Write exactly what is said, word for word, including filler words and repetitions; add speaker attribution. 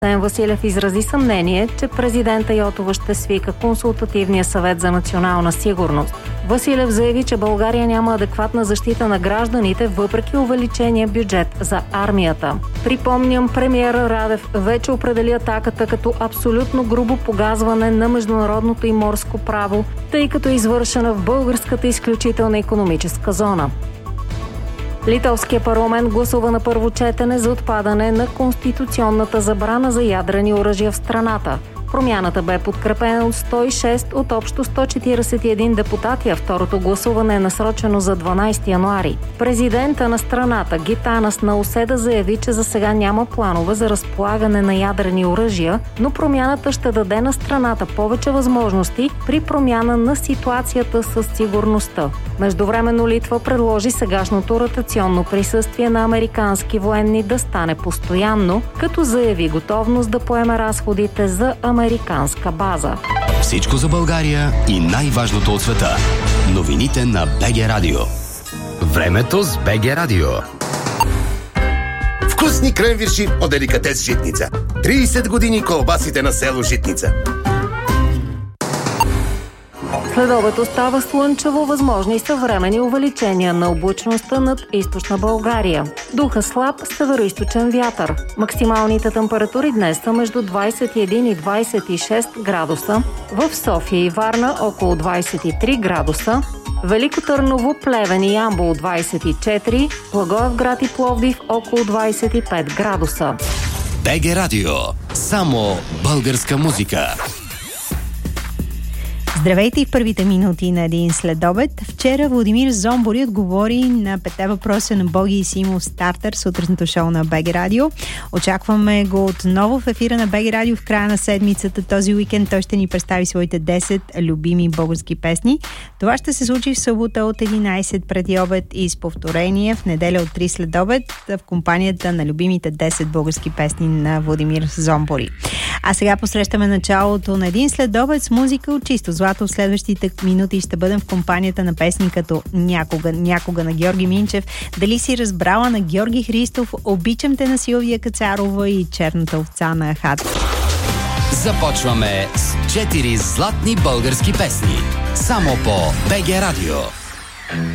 Speaker 1: Асен Василев изрази съмнение, че президента Йотова ще свика Консултативния съвет за национална сигурност. Василев заяви, че България няма адекватна защита на гражданите, въпреки увеличения бюджет за армията. Припомням, премиера Радев вече определи атаката като абсолютно грубо погазване на международното и морско право, тъй като е извършена в българската изключителна икономическа зона. Литовския парламент гласува на първо четене за отпадане на конституционната забрана за ядрени оръжия в страната. Промяната бе подкрепена от сто и шест от общо сто четиридесет и един депутати, а второто гласуване е насрочено за дванадесети януари. Президента на страната Гитанас Науседа заяви, че за сега няма планове за разполагане на ядрени оръжия, но промяната ще даде на страната повече възможности при промяна на ситуацията със сигурността. Междувременно Литва предложи сегашното ротационно присъствие на американски военни да стане постоянно, като заяви готовност да поеме разходите за американска база.
Speaker 2: Всичко за България и най-важното от света. Новините на БГ Радио. Времето с БГ Радио.
Speaker 3: Вкусни кренвирши от деликатес Житница. тридесет години колбасите на село Житница.
Speaker 1: Следобед остава слънчево, възможни съвременни увеличения на облачността над източна България. Духа слаб североизточен вятър. Максималните температури днес са между двадесет и един и двадесет и шест градуса. В София и Варна около двадесет и три градуса. Велико Търново, Плевен и Ямбол двадесет и четири. Благоевград и Пловдив около двадесет и пет градуса.
Speaker 2: БГ Радио. Само българска музика.
Speaker 4: Здравейте и в първите минути на един следобед. Вчера Владимир Зомбори отговори на петте въпроса на Боги и Симо в Стартър, сутрешното шоу на БГ Радио. Очакваме го отново в ефира на БГ Радио в края на седмицата. Този уикенд той ще ни представи своите десет любими български песни. Това ще се случи в събота от единадесет преди обед и с повторение в неделя от три следобед в компанията на любимите десет български песни на Владимир Зомбори. А сега посрещаме началото на един следобед с музика от чисто злато. В следващите минути ще бъдем в компанията на песни като Някога, някога на Георги Минчев, Дали си разбрала на Георги Христов, Обичам те на Силвия Кацарова и Черната овца на Ахат.
Speaker 2: Започваме с четири златни български песни. Само по БГ Радио.